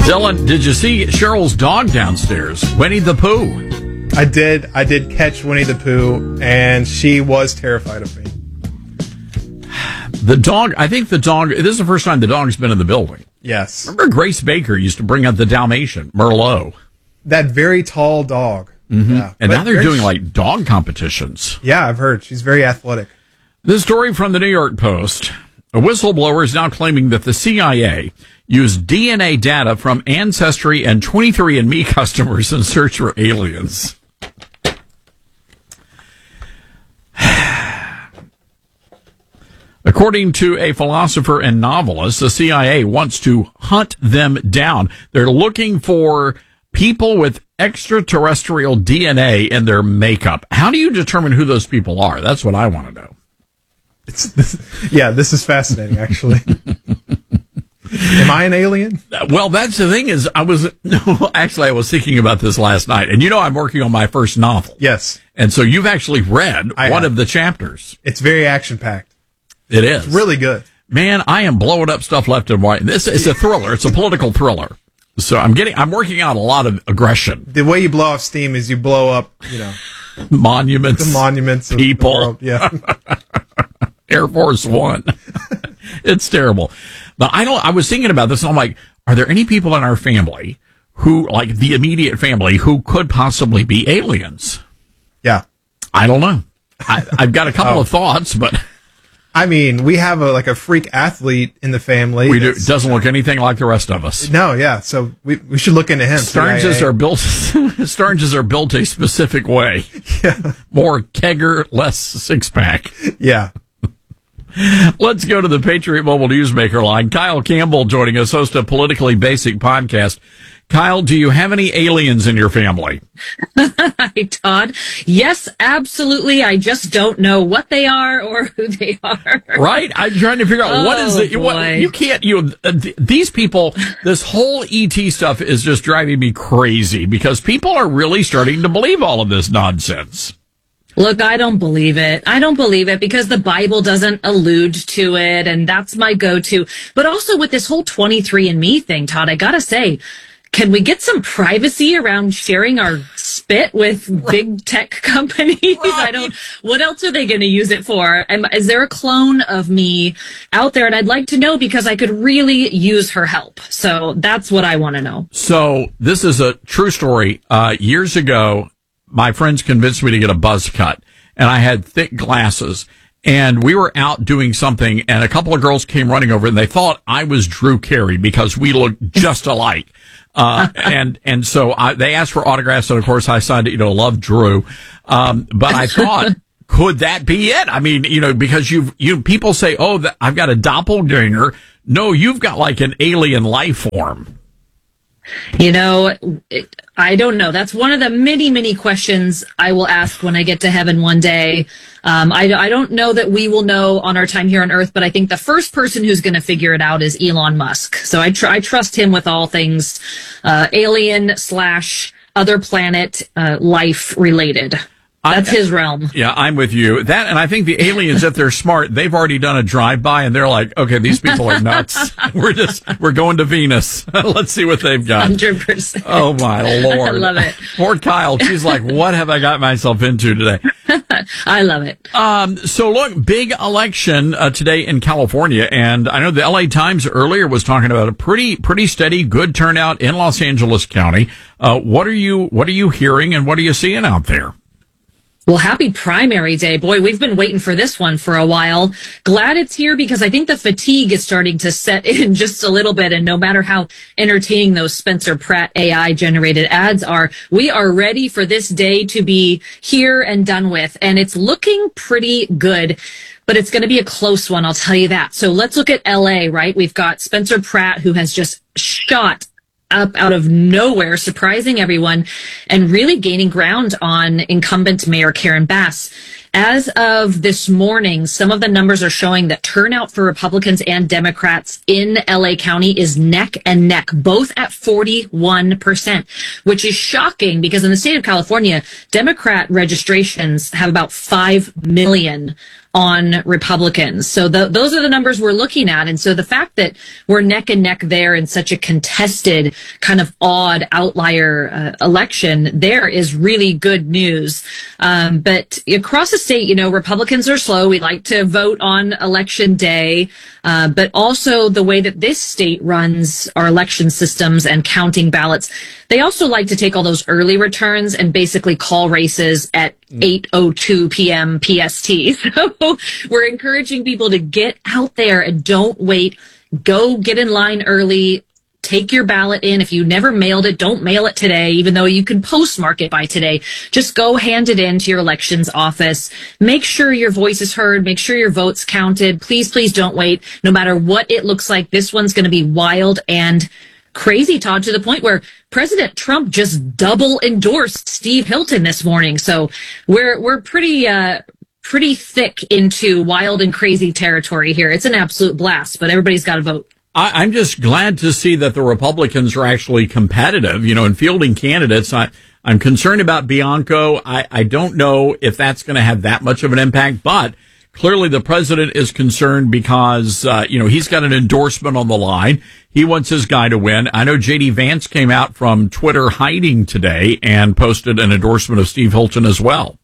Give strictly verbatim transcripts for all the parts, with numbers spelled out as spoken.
Dylan, did you see Cheryl's dog downstairs, Winnie the Pooh? I did. I did catch Winnie the Pooh, and she was terrified of me. The dog, I think the dog, this is the first time the dog's been in the building. Yes. Remember Grace Baker used to bring out the Dalmatian, Merlot. That very tall dog. Mm-hmm. Yeah. And But now they're very doing sh- like dog competitions. Yeah, I've heard. She's very athletic. This story from the New York Post. A whistleblower is now claiming that the C I A used D N A data from Ancestry and twenty-three and me customers in search for aliens. According to a philosopher and novelist, the C I A wants to hunt them down. They're looking for people with extraterrestrial D N A in their makeup. How do you determine who those people are? That's what I want to know. It's this, yeah, this is fascinating, actually. Am I an alien? Well, that's the thing is I was, no, actually I was thinking about this last night. And you know I'm working on my first novel. Yes. And so you've actually read I one have. of the chapters. It's very action-packed. It is. It's really good. Man, I am blowing up stuff left and right. This is a thriller. It's a political thriller. So I'm getting, I'm working out a lot of aggression. The way you blow off steam is you blow up, you know, Monuments. the monuments of people. the world. Yeah. Air Force One. It's terrible. But I don't, I was thinking about this and I'm like, are there any people in our family who, like the immediate family, who could possibly be aliens? Yeah. I don't know. I, I've got a couple Oh. of thoughts, but I mean, we have a like a freak athlete in the family. we do, that's- doesn't look anything like the rest of us. No, yeah. So we we should look into him. Stearns are built, Stearns are built a specific way. Yeah. More kegger, less six pack. Yeah. Let's go to the Patriot Mobile Newsmaker line. Kyle Campbell joining us, host of Politically Basic Podcast. Kyle, do you have any aliens in your family? Hi, Todd. Yes, absolutely. I just don't know what they are or who they are. Right? I'm trying to figure out what is Oh, it. What, boy. you can't, you, uh, th- these people, this whole E T stuff is just driving me crazy because people are really starting to believe all of this nonsense. Look, I don't believe it. I don't believe it because the Bible doesn't allude to it, and that's my go-to. But also with this whole twenty-three and me thing, Todd, I gotta say, can we get some privacy around sharing our spit with right. big tech companies? Right. I don't, what else are they going to use it for? Am, is there a clone of me out there? And I'd like to know because I could really use her help. So that's what I want to know. So this is a true story. Uh, years ago, my friends convinced me to get a buzz cut, and I had thick glasses. And we were out doing something, and a couple of girls came running over, and they thought I was Drew Carey because we looked just alike. Uh, and, and so I, they asked for autographs, and of course I signed it, you know, love Drew. Um, but I thought, could that be it? I mean, you know, because you've, you, people say, oh, that, I've got a doppelganger. No, you've got like an alien life form. You know, it, I don't know. That's one of the many, many questions I will ask when I get to heaven one day. Um, I, I don't know that we will know on our time here on Earth, but I think the first person who's going to figure it out is Elon Musk. So I, tr- I trust him with all things uh, alien slash other planet uh, life related. That's his realm. Yeah, I'm with you. That, and I think the aliens, if they're smart, they've already done a drive-by, and they're like, okay, these people are nuts. We're just, we're going to Venus. Let's see what they've got. one hundred percent. Oh, my Lord. I love it. Poor Kyle. She's like, what have I got myself into today? I love it. Um, so look, big election uh, today in California, and I know the L A Times earlier was talking about a pretty, pretty steady, good turnout in Los Angeles County. Uh, what are you, what are you hearing, and what are you seeing out there? Well, happy primary day. Boy, we've been waiting for this one for a while. Glad it's here because I think the fatigue is starting to set in just a little bit. And no matter how entertaining those Spencer Pratt A I generated ads are, we are ready for this day to be here and done with. And it's looking pretty good. But it's going to be a close one, I'll tell you that. So let's look at L A, right? We've got Spencer Pratt, who has just shot up out of nowhere, surprising everyone and really gaining ground on incumbent Mayor Karen Bass. As of this morning, some of the numbers are showing that turnout for Republicans and Democrats in L A County is neck and neck, both at forty-one percent, which is shocking because in the state of California, Democrat registrations have about five million on Republicans. So the, those are the numbers we're looking at. And so the fact that we're neck and neck there in such a contested, kind of odd outlier uh, election there is really good news. Um, but across the state, you know, Republicans are slow. We like to vote on election day. Uh, but also the way that this state runs our election systems and counting ballots, they also like to take all those early returns and basically call races at eight oh two p.m. P S T. So we're encouraging people to get out there and don't wait. Go get in line early. Take your ballot in. If you never mailed it, don't mail it today, even though you can postmark it by today. Just go hand it in to your elections office. Make sure your voice is heard. Make sure your vote's counted. Please, please don't wait. No matter what it looks like, this one's going to be wild and crazy, Todd, to the point where President Trump just double endorsed Steve Hilton this morning. So we're we're pretty uh pretty thick into wild and crazy territory here. It's an absolute blast, but everybody's got to vote. I, I'm just glad to see that the Republicans are actually competitive, you know, in fielding candidates. I, I'm concerned about Bianco. I, I don't know if that's going to have that much of an impact, but clearly the president is concerned because, uh, you know, he's got an endorsement on the line. He wants his guy to win. I know J D Vance came out from Twitter hiding today and posted an endorsement of Steve Hilton as well.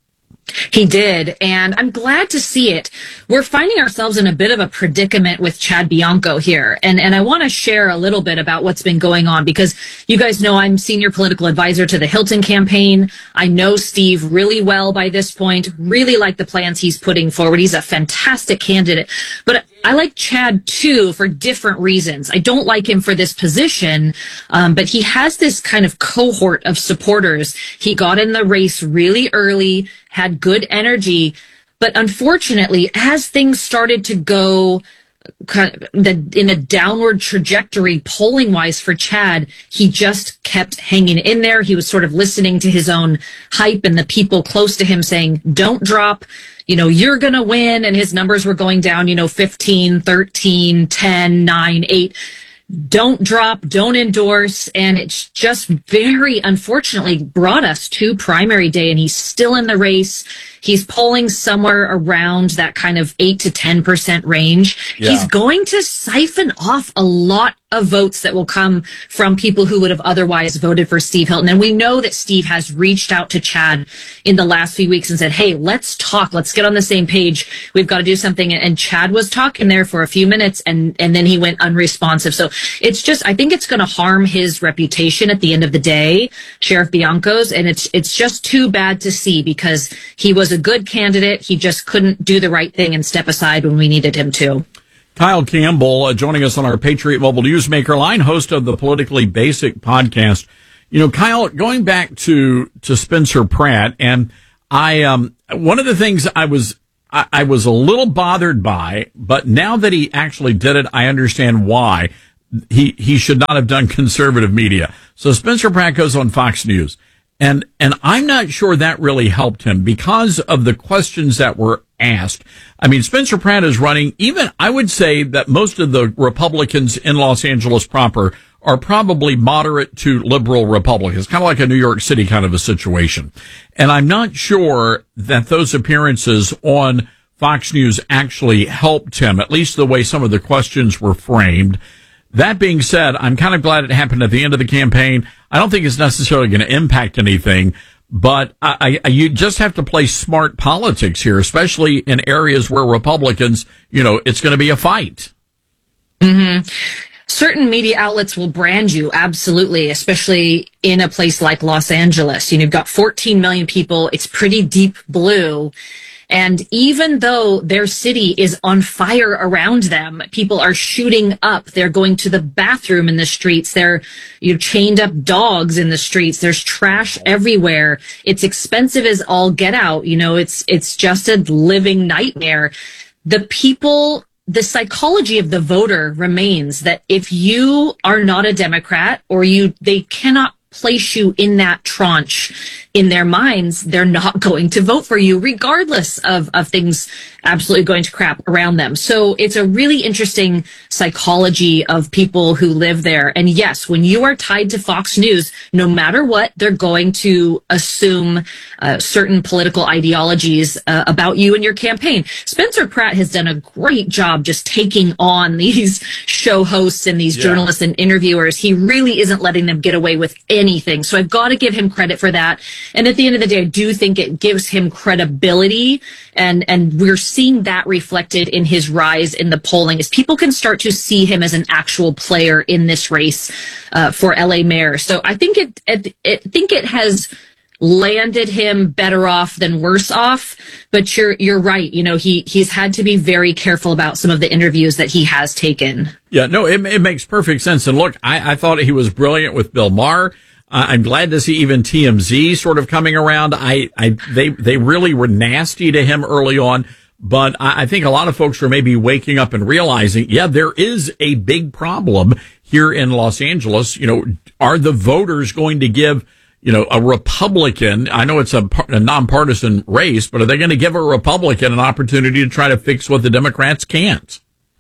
He did, and I'm glad to see it. We're finding ourselves in a bit of a predicament with Chad Bianco here, and, and I want to share a little bit about what's been going on, because you guys know I'm senior political advisor to the Hilton campaign. I know Steve really well by this point, really like the plans he's putting forward. He's a fantastic candidate, but I like Chad too for different reasons. I don't like him for this position, um, but he has this kind of cohort of supporters. He got in the race really early, had good energy, but unfortunately, as things started to go kind of in a downward trajectory polling wise for Chad, he just kept hanging in there. He was sort of listening to his own hype and the people close to him saying, don't drop, you know, you're going to win. And his numbers were going down, you know, fifteen, thirteen, ten, nine, eight. Don't drop, don't endorse. And it's just very unfortunately brought us to primary day, and he's still in the race. He's polling somewhere around that kind of eight to ten percent range. Yeah. He's going to siphon off a lot of votes that will come from people who would have otherwise voted for Steve Hilton. And we know that Steve has reached out to Chad in the last few weeks and said, hey, let's talk. Let's get on the same page. We've got to do something. And Chad was talking there for a few minutes, and, and then he went unresponsive. So it's just, I think it's going to harm his reputation at the end of the day, Sheriff Bianco's. And it's, it's just too bad to see, because he was a good candidate. He just couldn't do the right thing and step aside when we needed him to. Kyle Campbell uh, joining us on our Patriot Mobile Newsmaker line, host of the Politically Basic podcast. You know, Kyle, going back to, to Spencer Pratt, and I, um, one of the things I was, I, I was a little bothered by, but now that he actually did it, I understand why. He, he should not have done conservative media. So Spencer Pratt goes on Fox News. And, and I'm not sure that really helped him because of the questions that were asked. I mean, Spencer Pratt is running, even, I would say that most of the Republicans in Los Angeles proper are probably moderate to liberal Republicans, kind of like a New York City kind of a situation. And I'm not sure that those appearances on Fox News actually helped him, at least the way some of the questions were framed. That being said, I'm kind of glad it happened at the end of the campaign. I don't think it's necessarily going to impact anything, but I, I, you just have to play smart politics here, especially in areas where Republicans, you know, it's going to be a fight. Mm-hmm. Certain media outlets will brand you, absolutely, especially in a place like Los Angeles. You know, you've got fourteen million people. It's pretty deep blue. And even though their city is on fire around them, people are shooting up. They're going to the bathroom in the streets. They're, you know, chained up dogs in the streets. There's trash everywhere. It's expensive as all get out. You know, it's, it's just a living nightmare. The people, the psychology of the voter remains that if you are not a Democrat, or you, they cannot place you in that tranche in their minds, they're not going to vote for you regardless of, of things absolutely going to crap around them. So it's a really interesting psychology of people who live there. And yes, when you are tied to Fox News, no matter what, they're going to assume uh, certain political ideologies uh, about you and your campaign. Spencer Pratt has done a great job just taking on these show hosts and these yeah. journalists and interviewers. He really isn't letting them get away with anything. So I've got to give him credit for that. And at the end of the day, I do think it gives him credibility. And, and we're seeing that reflected in his rise in the polling as people can start to see him as an actual player in this race uh, for L A mayor. So I think it, it, it, I think it has landed him better off than worse off. But you're, you're right. You know, he, he's had to be very careful about some of the interviews that he has taken. Yeah, no, it, it makes perfect sense. And look, I, I thought he was brilliant with Bill Maher. Uh, I'm glad to see even T M Z sort of coming around. I, I, they, they really were nasty to him early on, but I, I think a lot of folks are maybe waking up and realizing, yeah, there is a big problem here in Los Angeles. You know, are the voters going to give, you know, a Republican, I know it's a, a nonpartisan race, but are they going to give a Republican an opportunity to try to fix what the Democrats can't?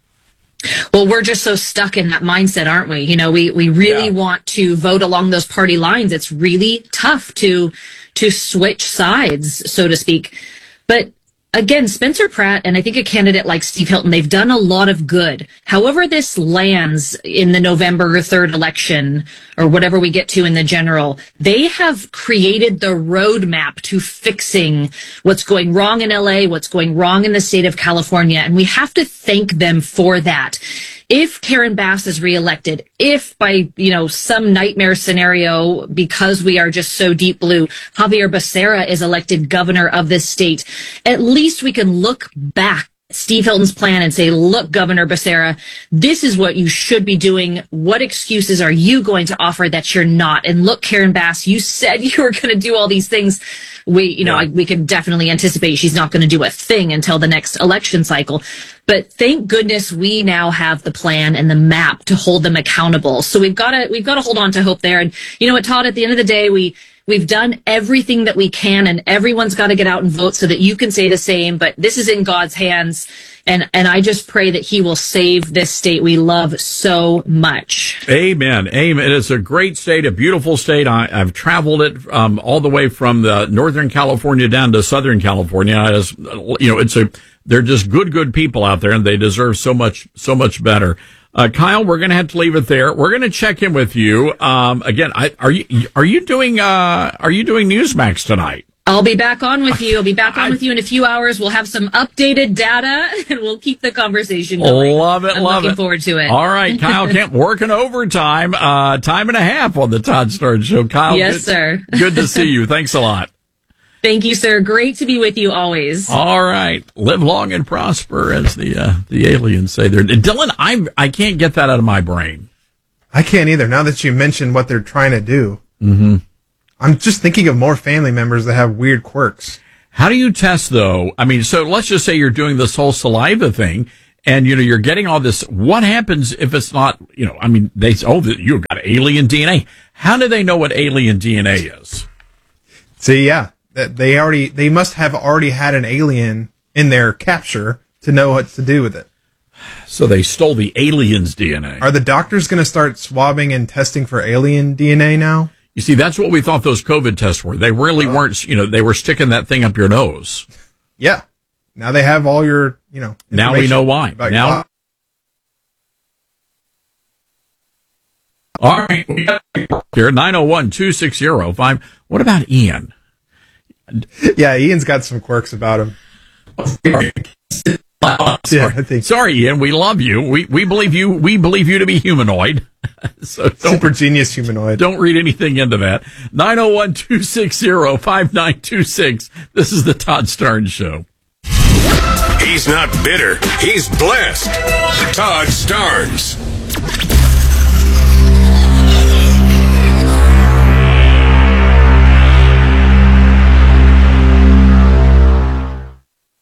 Well, we're just so stuck in that mindset, aren't we? You know, we, we really yeah. want to vote along those party lines. It's really tough to, to switch sides, so to speak. But again, Spencer Pratt and I think a candidate like Steve Hilton, they've done a lot of good. However this lands in the November third election or whatever we get to in the general, they have created the roadmap to fixing what's going wrong in L A, what's going wrong in the state of California. And we have to thank them for that. If Karen Bass is reelected, if by, you know, some nightmare scenario, because we are just so deep blue, Javier Becerra is elected governor of this state, at least we can look back at Steve Hilton's plan and say, look, Governor Becerra, this is what you should be doing. What excuses are you going to offer that you're not? And look, Karen Bass, you said you were going to do all these things. We, you know, yeah. I, we can definitely anticipate she's not going to do a thing until the next election cycle. But thank goodness we now have the plan and the map to hold them accountable. So we've got to, we've got to hold on to hope there. And you know what, Todd, at the end of the day, we, we've done everything that we can and everyone's got to get out and vote so that you can say the same, but this is in God's hands. And, and I just pray that he will save this state we love so much. Amen. Amen. It's a great state, a beautiful state. I, I've traveled it um, all the way from the Northern California down to Southern California. I just, you know, it's a, they're just good, good people out there and they deserve so much, so much better. Uh, Kyle, we're going to have to leave it there. We're going to check in with you. Um, again, I, are you, are you doing, uh, are you doing Newsmax tonight? I'll be back on with you. I'll be back on with you in a few hours. We'll have some updated data and we'll keep the conversation going. Love it, I'm love it. Looking forward to it. All right, Kyle Kemp working overtime, uh, time and a half on the Todd Starnes Show. Kyle, yes, good, sir. Good to see you. Thanks a lot. Thank you, sir. Great to be with you always. All right. Live long and prosper, as the uh, the aliens say there. Dylan, I I can't get that out of my brain. I can't either. Now that you mentioned what they're trying to do. Mm-hmm. I'm just thinking of more family members that have weird quirks. How do you test, though? I mean, so let's just say you're doing this whole saliva thing, and, you know, you're getting all this. What happens if it's not, you know, I mean, they say, oh, you've got alien D N A. How do they know what alien D N A is? See, yeah. They already, they must have already had an alien in their capture to know what to do with it. So they stole the alien's D N A. Are the doctors going to start swabbing and testing for alien D N A now? You see, that's what we thought those COVID tests were. They really uh, weren't, you know, they were sticking that thing up your nose. Yeah. Now they have all your, you know. Now we know why. Now. All right. We got here, nine oh one, two six oh, five. What about Ian? Yeah, Ian's got some quirks about him. Yeah, I think. Sorry, Ian. We love you. We we believe you. We believe you to be humanoid. So super genius humanoid. Don't read anything into that. nine oh one, two six oh, five nine two six. This is the Todd Starnes Show. He's not bitter. He's blessed. Todd Starnes. Hi.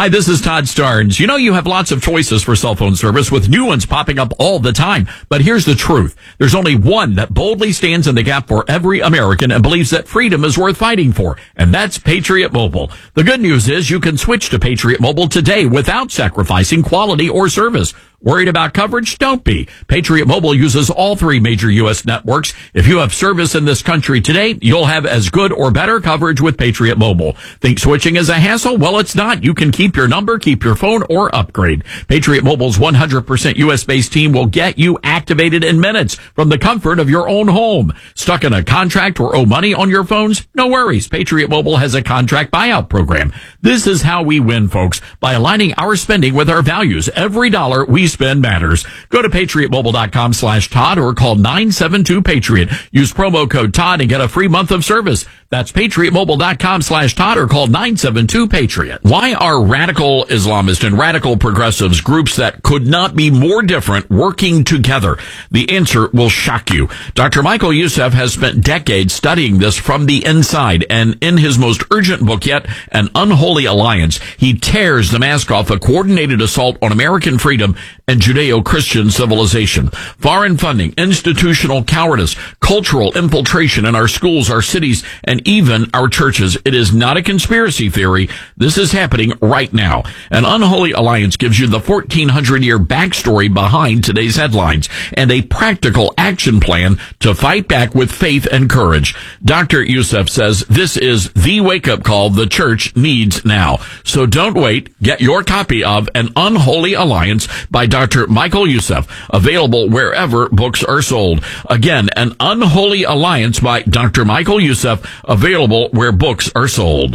Hi, this is Todd Starnes. You know, you have lots of choices for cell phone service with new ones popping up all the time. But here's the truth. There's only one that boldly stands in the gap for every American and believes that freedom is worth fighting for. And that's Patriot Mobile. The good news is you can switch to Patriot Mobile today without sacrificing quality or service. Worried about coverage? Don't be. Patriot Mobile uses all three major U S networks. If you have service in this country today, you'll have as good or better coverage with Patriot Mobile. Think switching is a hassle? Well, it's not. You can keep your number, keep your phone, or upgrade. Patriot Mobile's one hundred percent U S-based team will get you activated in minutes from the comfort of your own home. Stuck in a contract or owe money on your phones? No worries. Patriot Mobile has a contract buyout program. This is how we win, folks, by aligning our spending with our values. Every dollar we spend matters. Go to patriotmobile.com slash Todd or call nine seven two Patriot. Use promo code Todd and get a free month of service. That's patriotmobile.com slash Todd or call nine seven two Patriot. Why are radical Islamists and radical progressives, groups that could not be more different, working together? The answer will shock you. Doctor Michael Youssef has spent decades studying this from the inside, and in his most urgent book yet, An Unholy Alliance, he tears the mask off a coordinated assault on American freedom and Judeo-Christian civilization. Foreign funding, institutional cowardice, cultural infiltration in our schools, our cities, and even our churches. It is not a conspiracy theory. This is happening right now. An Unholy Alliance gives you the fourteen hundred year backstory behind today's headlines and a practical action plan to fight back with faith and courage. Doctor Youssef says this is the wake-up call the church needs now. So don't wait. Get your copy of An Unholy Alliance by Doctor Michael Youssef, available wherever books are sold. Again, An Unholy Alliance by Doctor Michael Youssef, available where books are sold.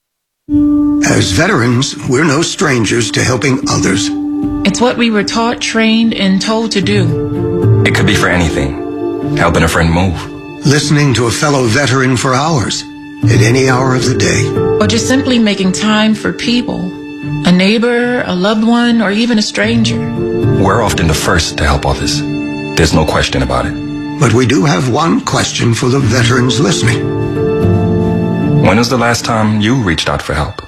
As veterans, we're no strangers to helping others. It's what we were taught, trained, and told to do. It could be for anything. Helping a friend move. Listening to a fellow veteran for hours, at any hour of the day. Or just simply making time for people. A neighbor, a loved one, or even a stranger. We're often the first to help others. There's no question about it. But we do have one question for the veterans listening. When was the last time you reached out for help?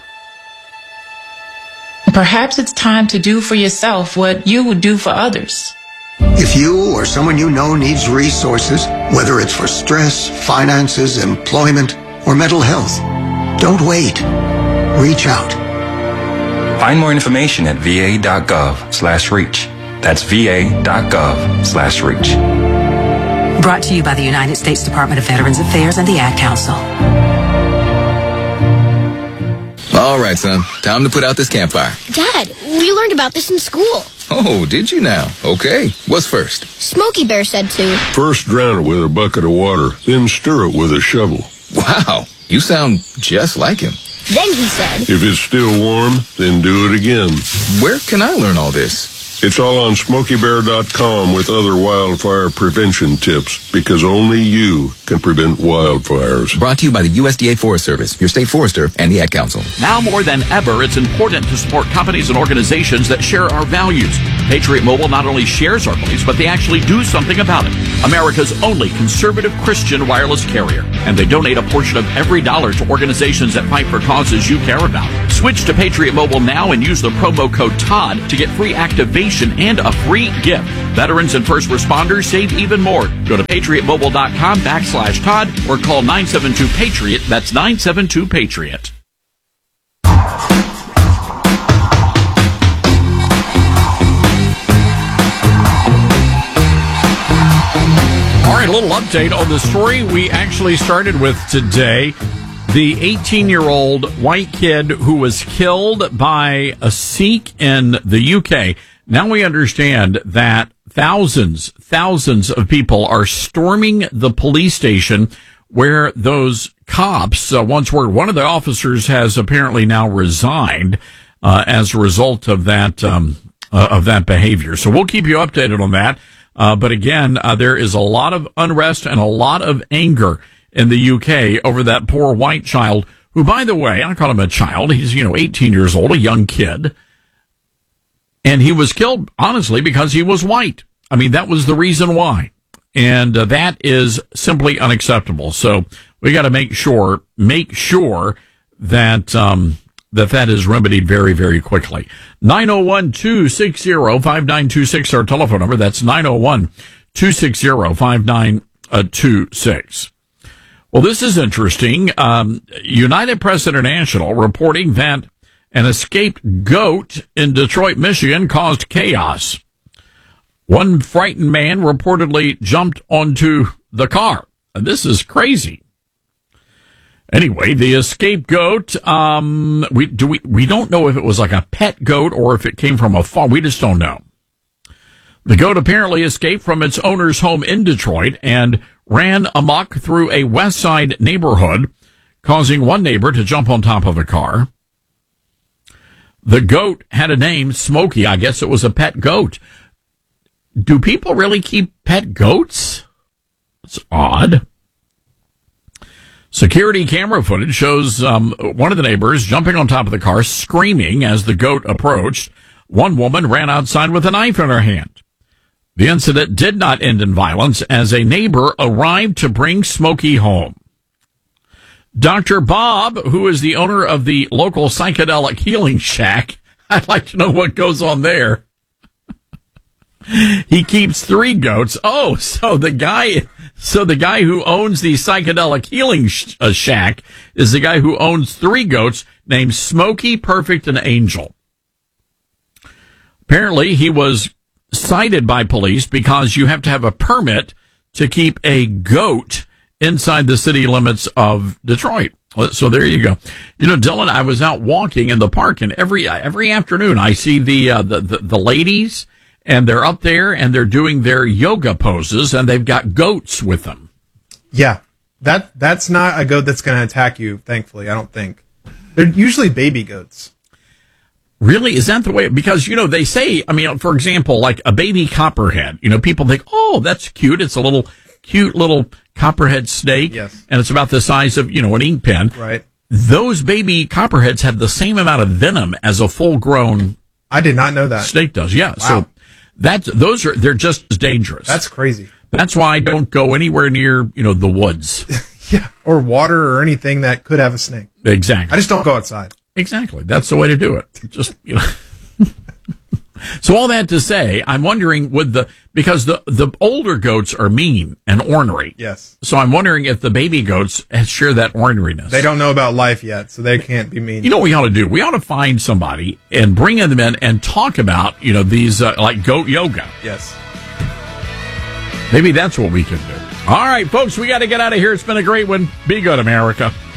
Perhaps it's time to do for yourself what you would do for others. If you or someone you know needs resources, whether it's for stress, finances, employment, or mental health, don't wait. Reach out. Find more information at va.gov slash reach. That's va.gov slash reach. Brought to you by the United States Department of Veterans Affairs and the Ad Council. All right, son. Time to put out this campfire. Dad, we learned about this in school. Oh, did you now? Okay. What's first? Smokey Bear said to. First drown it with a bucket of water, then stir it with a shovel. Wow. You sound just like him. Then he said. If it's still warm, then do it again. Where can I learn all this? It's all on smokey bear dot com with other wildfire prevention tips, because only you can prevent wildfires. Brought to you by the U S D A Forest Service, your state forester, and the Ad Council. Now more than ever, it's important to support companies and organizations that share our values. Patriot Mobile not only shares our beliefs, but they actually do something about it. America's only conservative Christian wireless carrier. And they donate a portion of every dollar to organizations that fight for causes you care about. Switch to Patriot Mobile now and use the promo code Todd to get free activation and a free gift. Veterans and first responders save even more. Go to patriotmobile.com backslash Todd or call nine seven two Patriot. That's nine seven two Patriot. All right, a little update on the story we actually started with today. The eighteen-year-old white kid who was killed by a Sikh in the U K. Now we understand that thousands, thousands of people are storming the police station where those cops uh, once were. One of the officers has apparently now resigned uh, as a result of that um, uh, of that behavior. So we'll keep you updated on that. Uh, but again, uh, there is a lot of unrest and a lot of anger in the U K over that poor white child who, by the way, I call him a child. He's, you know, eighteen years old, a young kid. And he was killed, honestly, because he was white. I mean, that was the reason why. And uh, that is simply unacceptable. So we got to make sure, make sure that, um, that that is remedied very, very quickly. nine oh one, two six zero, five nine two six, our telephone number. That's nine oh one, two six zero, five nine two six. Well, this is interesting. Um, United Press International reporting that an escaped goat in Detroit, Michigan caused chaos. One frightened man reportedly jumped onto the car. This is crazy. Anyway, the escaped goat, um, we, do we, we don't know if it was like a pet goat or if it came from a farm. We just don't know. The goat apparently escaped from its owner's home in Detroit and ran amok through a West Side neighborhood, causing one neighbor to jump on top of a car. The goat had a name, Smokey. I guess it was a pet goat. Do people really keep pet goats? It's odd. Security camera footage shows um, one of the neighbors jumping on top of the car, screaming as the goat approached. One woman ran outside with a knife in her hand. The incident did not end in violence as a neighbor arrived to bring Smokey home. Doctor Bob, who is the owner of the local psychedelic healing shack, I'd like to know what goes on there. He keeps three goats. Oh, so the guy, so the guy who owns the psychedelic healing sh- uh, shack is the guy who owns three goats named Smokey, Perfect, and Angel. Apparently, he was cited by police because you have to have a permit to keep a goat inside the city limits of Detroit. So there you go. You know, Dylan, I was out walking in the park, and every every afternoon I see the uh, the, the the ladies, and they're up there and they're doing their yoga poses, and they've got goats with them. Yeah, that that's not a goat that's going to attack you. Thankfully, I don't think they're usually baby goats. Really? Is that the way? Because, you know, they say, I mean, for example, like a baby copperhead, you know, people think, oh, that's cute. It's a little cute little copperhead snake. Yes. And it's about the size of, you know, an ink pen. Right. Those baby copperheads have the same amount of venom as a full grown. I did not know that. Snake does. Yeah. Wow. So that's, those are, they're just as dangerous. That's crazy. That's why I don't go anywhere near, you know, the woods. Yeah. Or water or anything that could have a snake. Exactly. I just don't go outside. Exactly. That's the way to do it. Just, you know. So all that to say, I'm wondering with the, because the, the older goats are mean and ornery. Yes. So I'm wondering if the baby goats share that orneriness. They don't know about life yet, so they can't be mean. You know what we ought to do? We ought to find somebody and bring them in and talk about, you know, these, uh, like goat yoga. Yes. Maybe that's what we can do. All right, folks, we got to get out of here. It's been a great one. Be good, America.